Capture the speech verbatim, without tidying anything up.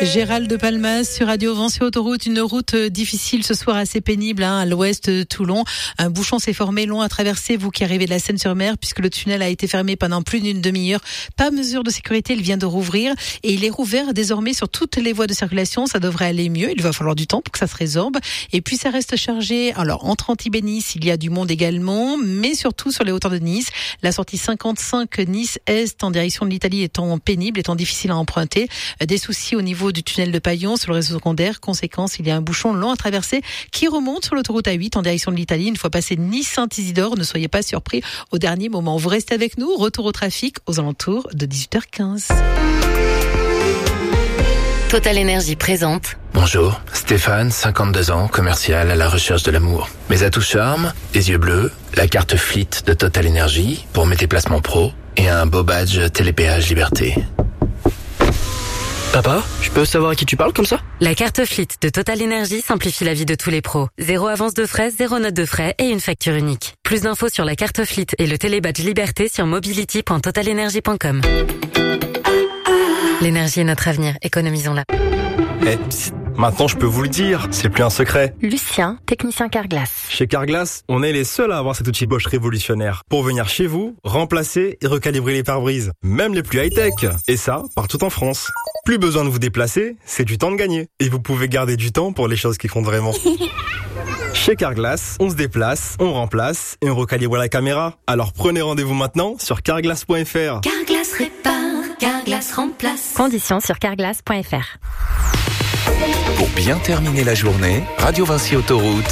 Gérald de Palmas sur Radio Vinci Autoroute, une route difficile ce soir, assez pénible hein, à l'ouest de Toulon. Un bouchon s'est formé long à traverser, vous qui arrivez de la Seine-sur-Mer, puisque le tunnel a été fermé pendant plus d'une demi-heure. Pas mesure de sécurité, il vient de rouvrir et il est rouvert désormais sur toutes les voies de circulation. Ça devrait aller mieux, il va falloir du temps pour que ça se résorbe. Et puis ça reste chargé. Alors entre Antibes et Nice, il y a du monde également, mais surtout sur les hauteurs de Nice. La sortie cinquante-cinq Nice-Est en direction de l'Italie étant pénible, étant difficile à emprunter. Des soucis au niveau du tunnel de Paillon sur le réseau secondaire. Conséquence, il y a un bouchon long à traverser qui remonte sur l'autoroute A huit en direction de l'Italie. Une fois passé Nice-Saint-Isidore, ne soyez pas surpris au dernier moment. Vous restez avec nous. Retour au trafic aux alentours de dix-huit heures quinze. Total Énergie présente. Bonjour, Stéphane, cinquante-deux ans, commercial à la recherche de l'amour. Mes atouts charme, les yeux bleus, la carte Fleet de Total Énergie pour mes déplacements pro et un beau badge Télépéage Liberté. Papa, je peux savoir à qui tu parles comme ça? La carte Fleet de Total Énergie simplifie la vie de tous les pros. Zéro avance de frais, zéro note de frais et une facture unique. Plus d'infos sur la carte Fleet et le télébadge Liberté sur mobility point total energy point com. L'énergie est notre avenir, économisons-la. Eh, psst, maintenant je peux vous le dire, c'est plus un secret. Lucien, technicien Carglass. Chez Carglass, on est les seuls à avoir cet outil Bosch révolutionnaire pour venir chez vous, remplacer et recalibrer les pare-brises, même les plus high-tech. Et ça, partout en France. Plus besoin de vous déplacer, c'est du temps de gagner. Et vous pouvez garder du temps pour les choses qui comptent vraiment. Chez Carglass, on se déplace, on remplace et on recalibre la caméra. Alors prenez rendez-vous maintenant sur carglass point f r. Carglass répare, Carglass remplace. Conditions sur carglass point f r. Pour bien terminer la journée, Radio Vinci Autoroute